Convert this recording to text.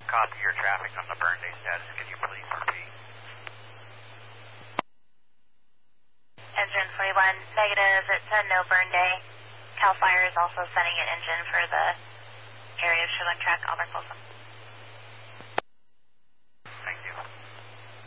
copy your traffic on the burn day status. Could you please repeat? Engine 41, negative. It said no burn day. CAL FIRE is also sending an engine for the area of Sugarland Track, Auburn Folsom.